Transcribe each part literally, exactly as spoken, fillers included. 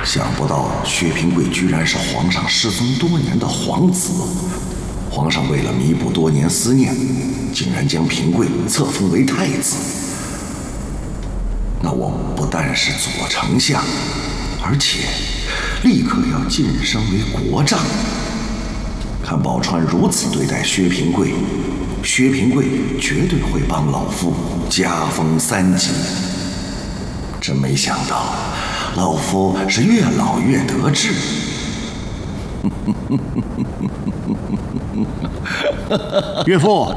想不到薛平贵居然是皇上失踪多年的皇子。皇上为了弥补多年思念，竟然将平贵册封为太子。那我不但是左丞相，而且立刻要晋升为国丈。看宝钏如此对待薛平贵，薛平贵绝对会帮老夫加封三级。真没想到，老夫是越老越得志。 岳父，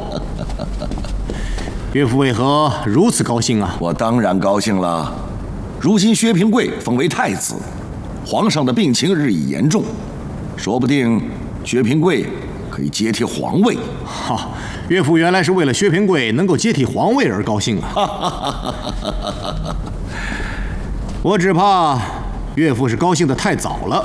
岳父为何如此高兴啊？ 我当然高兴了。如今薛平贵封为太子，皇上的病情日益严重，说不定薛平贵可以接替皇位。 哈，岳父原来是为了薛平贵能够接替皇位而高兴啊！我只怕岳父是高兴得太早了。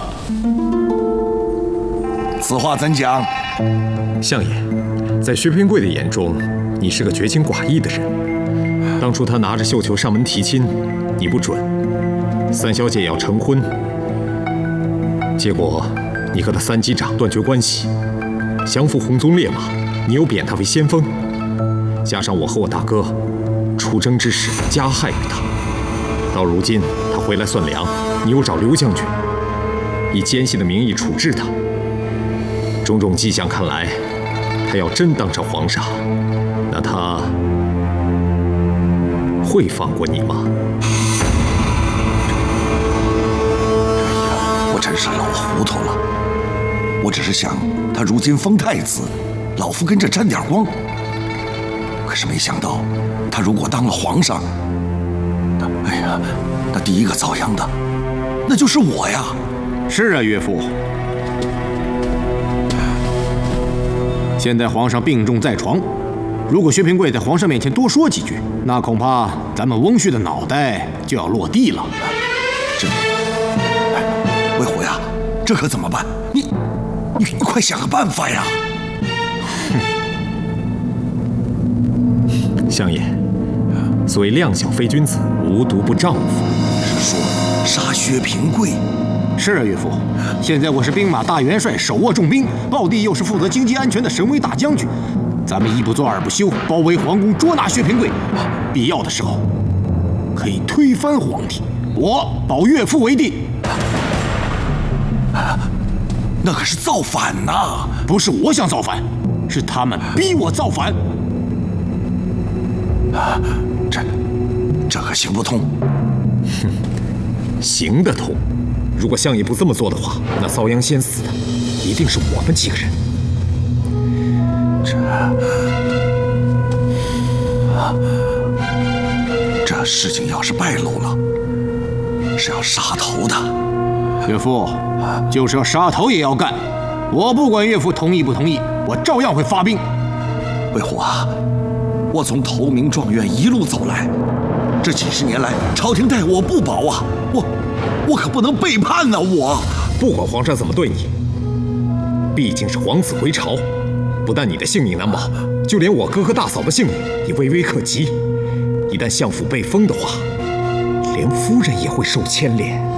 此话怎讲？ 相爷，在薛平贵的眼中，你是个绝情寡义的人。当初他拿着绣球上门提亲，你不准；三小姐要成婚，结果你和他三击掌断绝关系，降服红宗烈马，你又贬他为先锋，加上我和我大哥出征之时加害于他，到如今他回来算粮，你又找刘将军以奸细的名义处置他。种种迹象看来，他要真当上皇上，那他会放过你吗？ 我真是老糊涂了。我只是想，他如今封太子，老夫跟着沾点光。可是没想到，他如果当了皇上，那哎呀，那第一个遭殃的，那就是我呀。 是啊，岳父。现在皇上病重在床，如果薛平贵在皇上面前多说几句，那恐怕咱们翁婿的脑袋就要落地了。 这，哎，魏虎呀，这可怎么办？你，你，你快想个办法呀！ 相爷，所谓量小非君子，无毒不丈夫。 是说杀薛平贵？ 是啊，岳父。现在我是兵马大元帅，手握重兵，暴弟又是负责经济安全的神威大将军。咱们一不做二不休，包围皇宫，捉拿薛平贵，必要的时候可以推翻皇帝。我保岳父为帝。 那可是造反呐！ 不是我想造反，是他们逼我造反。 啊，这这可行不通。 哼，行得通。如果相爷不这么做的话，那遭殃先死的一定是我们几个人。 这啊，这事情要是败露了，是要杀头的。 岳父，就是要杀头也要干。我不管岳父同意不同意，我照样会发兵。 魏虎啊，我从头名状元一路走来，这几十年来，朝廷待我不薄啊，我。我可不能背叛呐！我不管皇上怎么对你，毕竟是皇子回朝，不但你的性命难保，就连我哥和大嫂的性命也微微可及。一旦相府被封的话，连夫人也会受牵连。